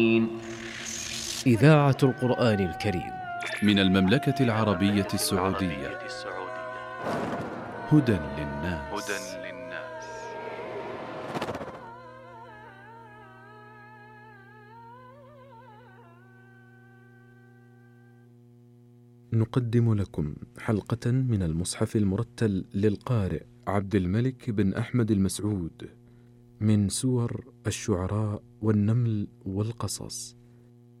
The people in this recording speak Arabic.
إذاعة القرآن الكريم من المملكة العربية السعودية. هدى للناس. نقدم لكم حلقة من المصحف المرتل للقارئ عبد الملك بن أحمد المسعود من سور الشعراء والنمل والقصص،